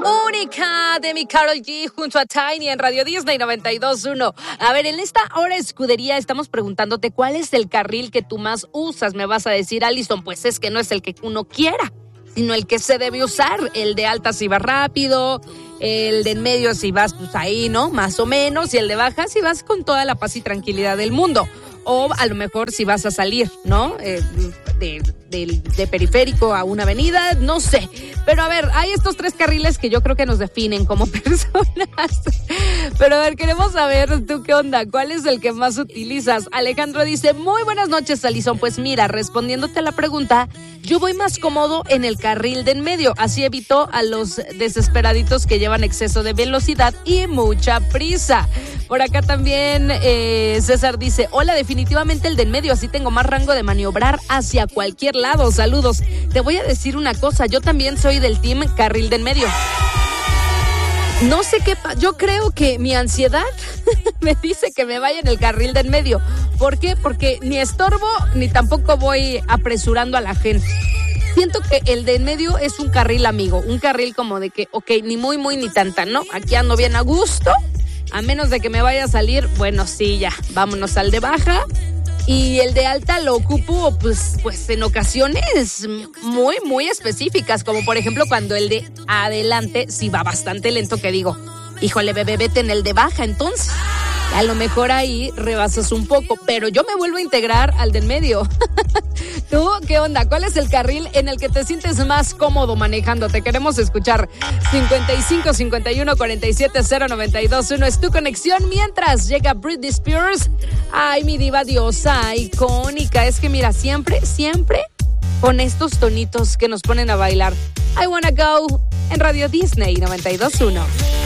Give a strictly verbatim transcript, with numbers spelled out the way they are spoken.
Única de mi Karol G junto a Tiny en Radio Disney noventa y dos punto uno. A ver, en esta hora escudería estamos preguntándote cuál es el carril que tú más usas. Me vas a decir, Alison, pues es que no es el que uno quiera, sino el que se debe usar. El de alta si vas rápido, el de en medio si vas pues ahí, ¿no? Más o menos, y el de baja si vas con toda la paz y tranquilidad del mundo. O a lo mejor si vas a salir, ¿no? Eh, de, de, de periférico a una avenida, no sé. Pero a ver, hay estos tres carriles que yo creo que nos definen como personas. Pero a ver, queremos saber tú qué onda, ¿cuál es el que más utilizas? Alejandro dice, muy buenas noches, Alison. Pues mira, respondiéndote a la pregunta, yo voy más cómodo en el carril de en medio. Así evito a los desesperaditos que llevan exceso de velocidad y mucha prisa. Por acá también eh, César dice, hola, definitivamente el de en medio, así tengo más rango de maniobrar hacia cualquier lado. Saludos. Te voy a decir una cosa, yo también soy del team carril de en medio. No sé qué, pa- yo creo que mi ansiedad me dice que me vaya en el carril de en medio. ¿Por qué? Porque ni estorbo ni tampoco voy apresurando a la gente. Siento que el de en medio es un carril amigo, un carril como de que, ok, ni muy, muy, ni tanta, ¿no? Aquí ando bien a gusto, a menos de que me vaya a salir, bueno, sí, ya, vámonos al de baja. Y el de alta lo ocupo, pues, pues en ocasiones muy, muy específicas, como por ejemplo cuando el de adelante sí va bastante lento, que digo, híjole, bebé, vete en el de baja, entonces. A lo mejor ahí rebasas un poco, pero yo me vuelvo a integrar al del medio. ¿Tú qué onda? ¿Cuál es el carril en el que te sientes más cómodo manejando? Te queremos escuchar. cincuenta y cinco, cincuenta y uno, cuarenta y siete, cero noventa y dos uno es tu conexión mientras llega Britney Spears. Ay, mi diva diosa, icónica. Es que mira, siempre, siempre con estos tonitos que nos ponen a bailar. I Wanna Go en Radio Disney noventa y dos punto uno.